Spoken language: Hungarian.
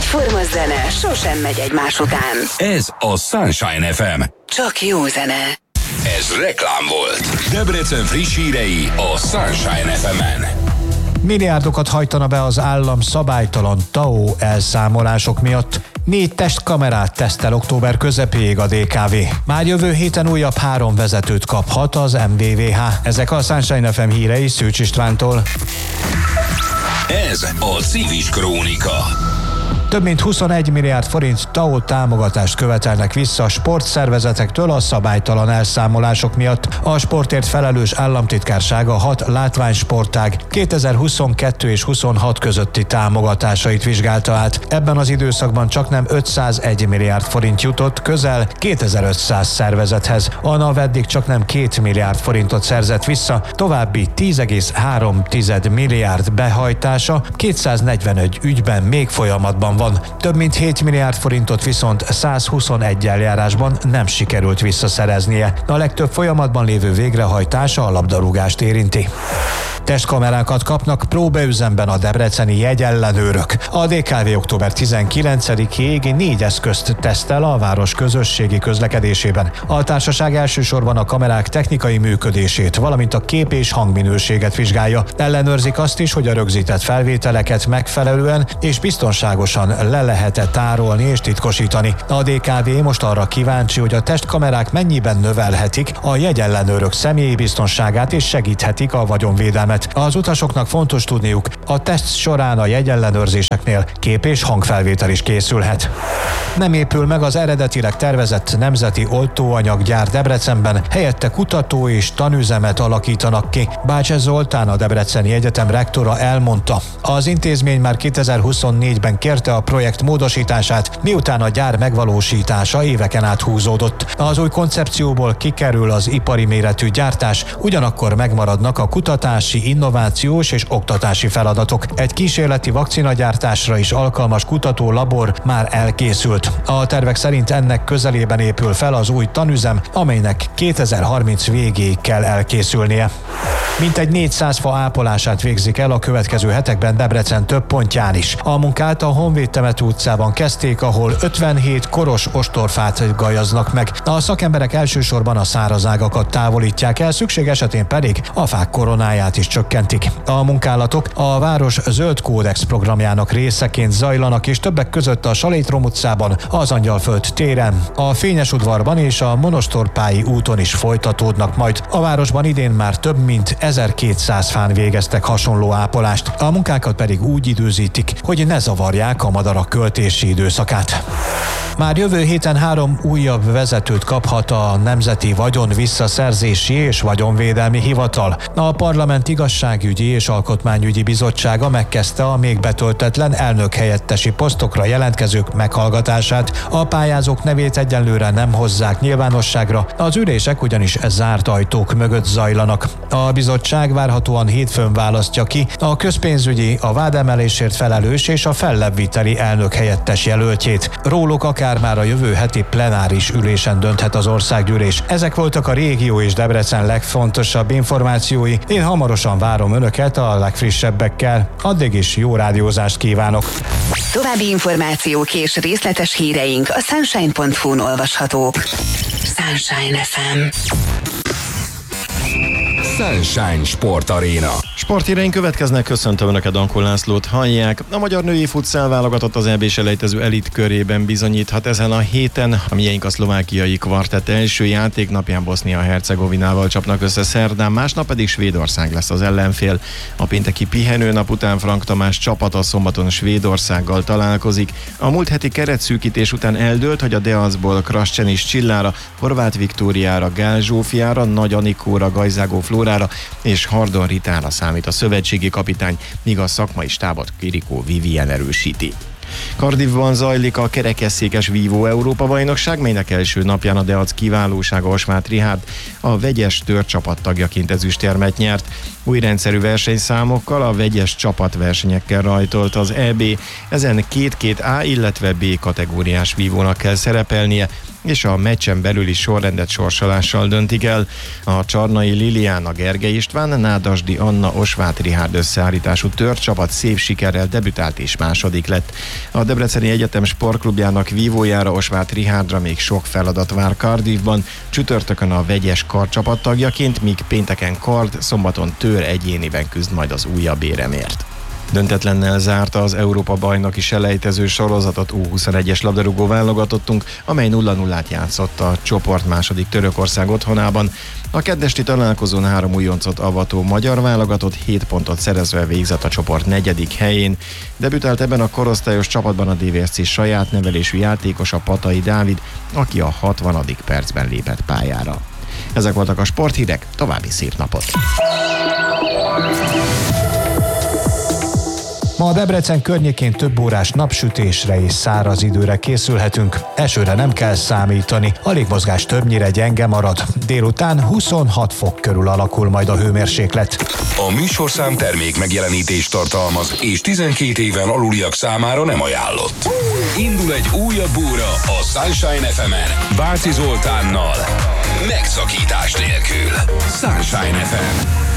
Egyforma zene sosem megy egymás után. Ez a Sunshine FM. Csak jó zene. Ez reklám volt. Debrecen friss hírei a Sunshine FM-en. Milliárdokat hajtana be az állam szabálytalan TAO elszámolások miatt. 4 testkamerát tesztel október közepéig a DKV. Már jövő héten újabb 3 vezetőt kaphat az MVVH. Ezek a Sunshine FM hírei Szűcs Istvántól. Ez a Civis Krónika. Több mint 21 milliárd forint TAO támogatást követelnek vissza a sportszervezetektől a szabálytalan elszámolások miatt. A sportért felelős államtitkársága 6 látványsportág 2022 és 26 közötti támogatásait vizsgálta át. Ebben az időszakban csaknem 501 milliárd forint jutott közel 2500 szervezethez. A NAV eddig csaknem 2 milliárd forintot szerzett vissza, további 10,3 milliárd behajtása 241 ügyben még folyamatban van. Több mint 7 milliárd forintot viszont 121 eljárásban nem sikerült visszaszereznie. A legtöbb folyamatban lévő végrehajtása a labdarúgást érinti. Testkamerákat kapnak próbaüzemben a debreceni jegyellenőrök. A DKV október 19-ig 4 eszközt tesztel a város közösségi közlekedésében. A társaság elsősorban a kamerák technikai működését, valamint a kép- és hangminőséget vizsgálja. Ellenőrzik azt is, hogy a rögzített felvételeket megfelelően és biztonságosan le lehet-e tárolni és titkosítani. A DKV most arra kíváncsi, hogy a testkamerák mennyiben növelhetik a jegyellenőrök személyi biztonságát és segíthetik a vagyonvédelmet. Az utasoknak fontos tudniuk, a teszt során a jegyellenőrzéseknél kép- és hangfelvétel is készülhet. Nem épül meg az eredetileg tervezett nemzeti oltóanyaggyár Debrecenben, helyette kutató és tanüzemet alakítanak ki. Bács Zoltán, a Debreceni Egyetem rektora elmondta, az intézmény már 2024-ben kérte a projekt módosítását, miután a gyár megvalósítása éveken át húzódott. Az új koncepcióból kikerül az ipari méretű gyártás, ugyanakkor megmaradnak a kutatási, innovációs és oktatási feladatok. Egy kísérleti vakcinagyártásra is alkalmas kutatólabor már elkészült. A tervek szerint ennek közelében épül fel az új tanüzem, amelynek 2030 végéig kell elkészülnie. Mintegy 400 fa ápolását végzik el a következő hetekben Debrecen több pontján is. A munkát a Honvéd Temető utcában kezdték, ahol 57 koros ostorfát gajaznak meg. A szakemberek elsősorban a szárazágakat távolítják el, szükség esetén pedig a fák koronáját is csökkentik. A munkálatok a város zöld kódex programjának részeként zajlanak, és többek között a Salétrom utcában, az Angyalföld téren, a Fényes udvarban és a Monostorpályi úton is folytatódnak majd. A városban idén már több mint 1200 fán végeztek hasonló ápolást. A munkákat pedig úgy időzítik, hogy ne zavarják a madarak költési időszakát. Már jövő héten 3 újabb vezetőt kaphat a Nemzeti Vagyon Visszaszerzési és Vagyonvédelmi Hivatal. A Parlament Igazságügyi és Alkotmányügyi Bizottsága megkezdte a még betöltetlen elnökhelyettesi posztokra jelentkezők meghallgatását. A pályázók nevét egyenlőre nem hozzák nyilvánosságra, az ülések ugyanis zárt ajtók mögött zajlanak. A bizottság várhatóan hétfőn választja ki a közpénzügyi, a vádemelésért felelős és a fellebbviteli elnökhelyettes jelöltjét. Róluk akár már a jövő heti plenáris ülésen dönthet az országgyűlés. Ezek voltak a régió és Debrecen legfontosabb információi. Én hamarosan várom Önöket a legfrissebbekkel. Addig is jó rádiózást kívánok! További információk és részletes híreink a sunshine.hu-n olvashatók. Sunshine FM. Sunshine Sport Arena. Sporthíreink következnek, köszöntöm Önöket, Dankó Lászlót hallják. A magyar női futszál válogatott az EB-selejtező elit körében bizonyíthat ezen a héten. A miénk a szlovákiai kvartett első játéknapján Bosznia-Hercegovinával csapnak össze szerdán, másnap pedig Svédország lesz az ellenfél. A pénteki pihenőnap után Frank Tamás csapata szombaton Svédországgal találkozik. A múlt heti keretszűkítés után eldőlt, hogy a Deacból Krascsenis Csillára, Horváth Viktóriára, Gál Zsófiára, Nagy Anikóra, Gajzágó Flórára és Hardon Ritára számít a szövetségi kapitány, míg a szakmai stábot Kirikó Vivien erősíti. Cardiffban zajlik a kerekesszékes vívó Európa-bajnokság, melynek első napján a Deac kiválósága Osmát Richárd a vegyes törcsapat tagjaként ezüstérmet nyert. Új rendszerű versenyszámokkal, a vegyes csapatversenyekkel rajtolt az EB, ezen 2 A, illetve B kategóriás vívónak kell szerepelnie, és a meccsen belüli sorrendet sorsolással döntik el. A Csarnai Liliana, Gergely István, Nádasdi Anna, Osváth Richárd összeállítású törcsapat szép sikerrel debütált és második lett. A Debreceni Egyetem sportklubjának vívójára, Osváth Rihárdra még sok feladat vár Cardiffban, csütörtökön a vegyes kard csapattagjaként, míg pénteken kard, szombaton tőr egyéniben küzd majd az újabb éremért. Döntetlennel zárta az Európa-bajnoki selejtező sorozatot U21-es labdarúgó válogatottunk, amely 0-0-át játszott a csoport második Törökország otthonában. A kedvesti találkozón 3 újoncot avató magyar válogatott 7 pontot szerezve végzett a csoport 4. helyén. Debütált ebben a korosztályos csapatban a DVSC saját nevelésű játékosa, Patai Dávid, aki a 60. percben lépett pályára. Ezek voltak a sporthírek, további szép napot! Ma a Debrecen környékén több órás napsütésre és száraz időre készülhetünk. Esőre nem kell számítani, a légmozgás többnyire gyenge marad. Délután 26 fok körül alakul majd a hőmérséklet. A műsorszám termék megjelenítést tartalmaz, és 12 éven aluliak számára nem ajánlott. Indul egy újabb óra a Sunshine FM-en Báci Zoltánnal. Megszakítás nélkül. Sunshine FM.